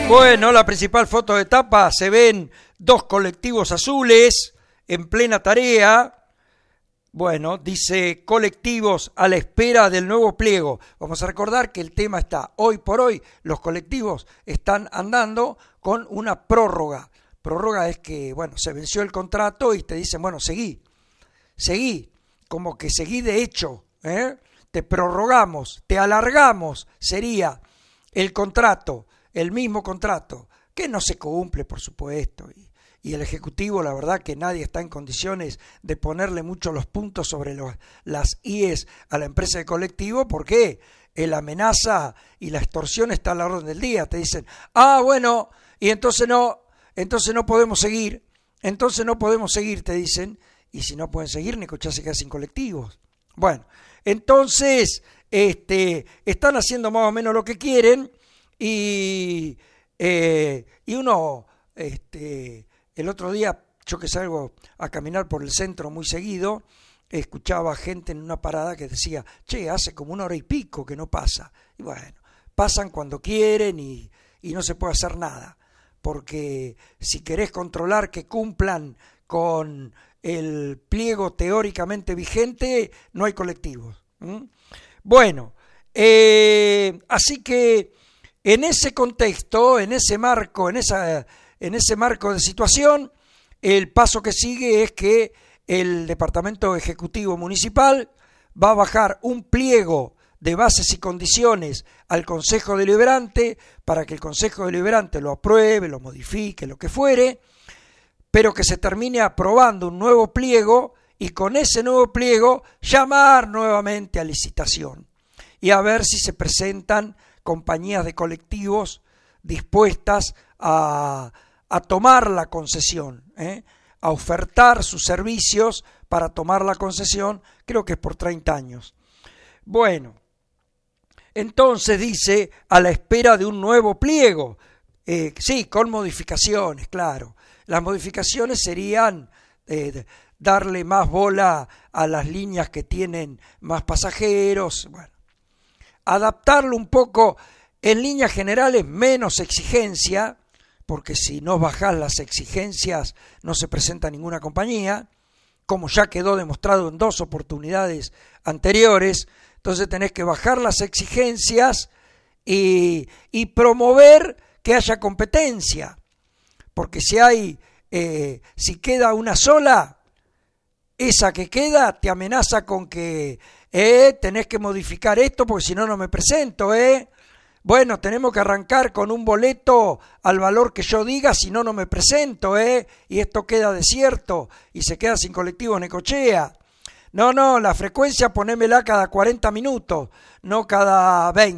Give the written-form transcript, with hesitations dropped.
Bueno, la principal foto de tapa, se ven dos colectivos azules en plena tarea. Bueno, dice colectivos a la espera del nuevo pliego. Vamos a recordar que el tema está, hoy por hoy, los colectivos están andando con una prórroga. Prórroga es que, bueno, se venció el contrato y te dicen, bueno, seguí, como que seguí de hecho, te prorrogamos, te alargamos, sería el contrato, el mismo contrato, que no se cumple, por supuesto, y el Ejecutivo, la verdad que nadie está en condiciones de ponerle mucho los puntos sobre las IES a la empresa de colectivo, porque la amenaza y la extorsión está a la orden del día. Te dicen, bueno, y entonces no podemos seguir, te dicen, y si no pueden seguir, Necochea se queda sin colectivos. Bueno, entonces están haciendo más o menos lo que quieren, y uno, el otro día, yo que salgo a caminar por el centro muy seguido, escuchaba gente en una parada que decía, che, hace como 1 hora y pico que no pasa. Y bueno, pasan cuando quieren y no se puede hacer nada, porque si querés controlar que cumplan con el pliego teóricamente vigente, no hay colectivos. Bueno, así que en ese contexto, en ese marco de situación, el paso que sigue es que el Departamento Ejecutivo Municipal va a bajar un pliego de bases y condiciones al Consejo Deliberante para que el Consejo Deliberante lo apruebe, lo modifique, lo que fuere, pero que se termine aprobando un nuevo pliego y con ese nuevo pliego llamar nuevamente a licitación y a ver si se presentan compañías de colectivos dispuestas a tomar la concesión, a ofertar sus servicios para tomar la concesión, creo que es por 30 años. Bueno, entonces dice, a la espera de un nuevo pliego, sí, con modificaciones, claro. Las modificaciones serían darle más bola a las líneas que tienen más pasajeros, bueno, adaptarlo un poco, en líneas generales menos exigencia, porque si no bajás las exigencias no se presenta ninguna compañía, como ya quedó demostrado en 2 oportunidades anteriores. Entonces tenés que bajar las exigencias y promover que haya competencia, porque si queda una sola, esa que queda te amenaza con que tenés que modificar esto porque si no, no me presento, Bueno, tenemos que arrancar con un boleto al valor que yo diga, si no, no me presento, y esto queda desierto y se queda sin colectivo Necochea. No, la frecuencia ponémela cada 40 minutos, no cada 20.